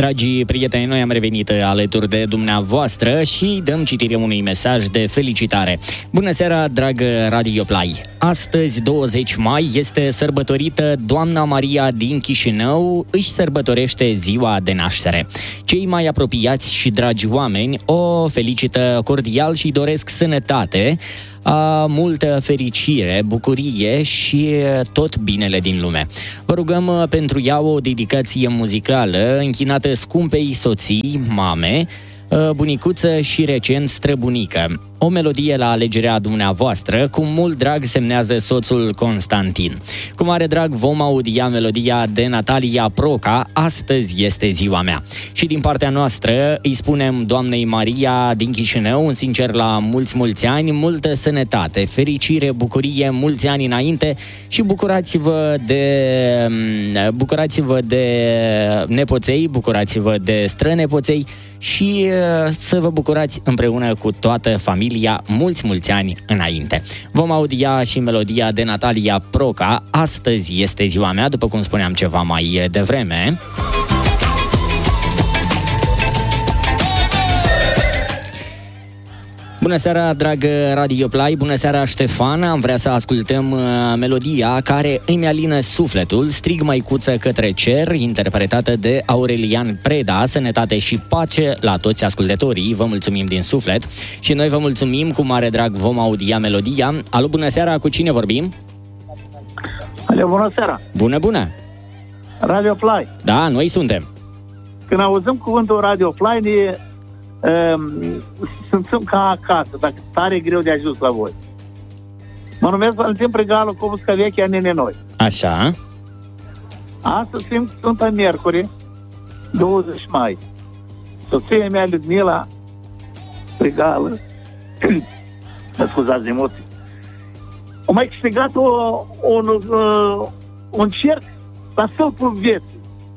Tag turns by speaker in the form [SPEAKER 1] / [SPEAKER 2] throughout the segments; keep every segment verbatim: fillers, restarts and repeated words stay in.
[SPEAKER 1] Dragii prieteni, noi am revenit alături de dumneavoastră și dăm citire unui mesaj de felicitare. Bună seara, dragă Radio Play! Astăzi, douăzeci mai, este sărbătorită Doamna Maria din Chișinău, își sărbătorește ziua de naștere. Cei mai apropiați și dragi oameni o felicită cordial și doresc sănătate, a, multă fericire, bucurie și tot binele din lume. Vă rugăm pentru ea o dedicație muzicală închinată scumpei soții, mame, bunicuță și recent străbunică. O melodie la alegerea dumneavoastră, cu mult drag semnează soțul Constantin. Cu mare drag vom audia melodia de Natalia Proca, Astăzi este ziua mea. Și din partea noastră îi spunem Doamnei Maria din Chișinău un sincer la mulți, mulți ani, multă sănătate, fericire, bucurie, mulți ani înainte și bucurați-vă de bucurați-vă de nepoței, bucurați-vă de strănepoței și să vă bucurați împreună cu toată familia mulți, mulți ani înainte. Vom audia și melodia de Natalia Proca, Astăzi este ziua mea, după cum spuneam ceva mai devreme. Bună seara, dragă Radio Play, bună seara, Ștefan. Am vrea să ascultăm uh, melodia care îmi alină sufletul, Strig măicuță către cer, interpretată de Aurelian Preda. Sănătate și pace la toți ascultătorii, vă mulțumim din suflet și noi vă mulțumim, cu mare drag vom audia melodia. Alo, bună seara, cu cine vorbim?
[SPEAKER 2] Alo, bună seara.
[SPEAKER 1] Bună, bună.
[SPEAKER 2] Radio Play.
[SPEAKER 1] Da, noi suntem.
[SPEAKER 2] Când auzim cuvântul Radio Play, ne simțim ca acasă, dacă tare greu de ajuns la voi. Mă numesc Valentin Prigalu, cu musca veche a nene noi.
[SPEAKER 1] Așa.
[SPEAKER 2] Astăzi fiind Sfânta Miercuri, douăzeci mai. Soția mea, Ludmila Prigală, mă scuzați de emoții, a mai câștigat o, un, uh, un cerc la stâlpul vieții.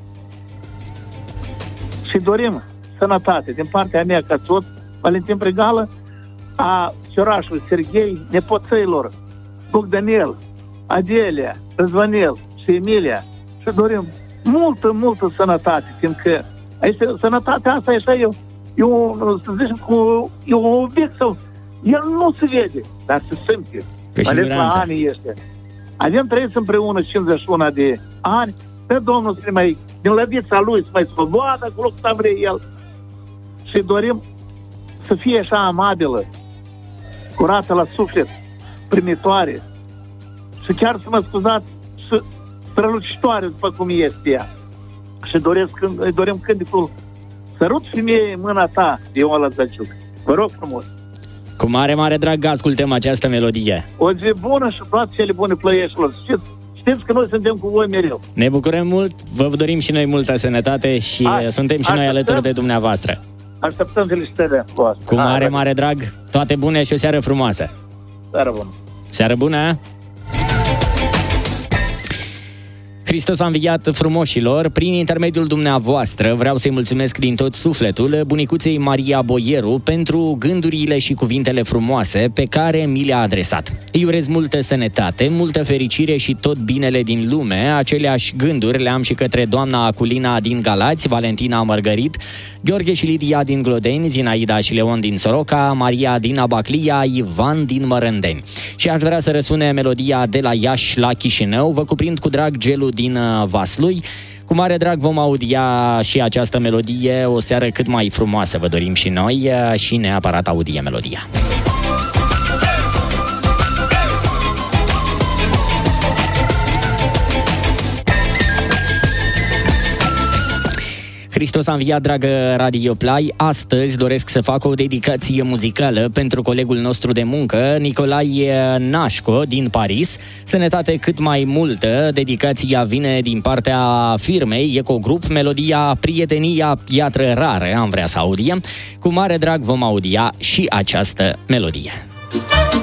[SPEAKER 2] Și dorim sănătate din partea mea ca soț, Valentin Prigală, a ciorașului Serghei, nepoțăilor Bogdanel, Adelia, Răzvanel și Emilia, și dorim multă, multă sănătate, fiindcă este, sănătatea asta e așa, eu, eu, să zicem, cu, e un obiect sau el nu se vede, dar se simte. Ales la anii este. Avem trăit împreună cincizeci și unu de ani, pe Domnul să mai, din lăbița lui să mai svoboadă, acolo cât vrea el. Și dorim să fie așa amabilă, curată la suflet, primitoare și chiar să mă scuzați, și strălucitoare după cum este ea. Și doresc, dorim cântecul Sărut femeie mâna ta, de Ion Lăzăciuc. Vă rog frumos.
[SPEAKER 1] Cu mare, mare drag ascultăm această melodie.
[SPEAKER 2] O zi bună și toate cele bune plăieșilor. Știți, știți că noi suntem cu voi mereu.
[SPEAKER 1] Ne bucurăm mult, vă dorim și noi multă sănătate și Hai, suntem și așteptăm, noi alături de dumneavoastră.
[SPEAKER 2] Așteptăm felicitările voastre.
[SPEAKER 1] Cu mare, Hai, mare drag, toate bune și o seară frumoasă.
[SPEAKER 2] Seară bună.
[SPEAKER 1] Seară bună. Hristos a înviat, frumoșilor, prin intermediul dumneavoastră vreau să-i mulțumesc din tot sufletul bunicuței Maria Boieru pentru gândurile și cuvintele frumoase pe care mi le-a adresat. Îi urez multă sănătate, multă fericire și tot binele din lume. Aceleași gânduri le am și către doamna Aculina din Galați, Valentina Mărgărit, Gheorghe și Lidia din Glodeni, Zinaida și Leon din Soroca, Maria din Abaclia, Ivan din Mărândeni. Și aș vrea să răsune melodia de la Iași la Chișinău, vă cuprind cu drag gelul din Vaslui. Cu mare drag vom audia și această melodie, o seară cât mai frumoasă vă dorim și noi și neapărat audie melodia. Hristos a înviat, dragă Radio Play. Astăzi doresc să fac o dedicație muzicală pentru colegul nostru de muncă, Nicolae Nașco, din Paris. Sănătate cât mai multă. Dedicația vine din partea firmei Ecogrup, melodia Prietenia Piatră Rară. Am vrea să audiem. Cu mare drag vom audia și această melodie.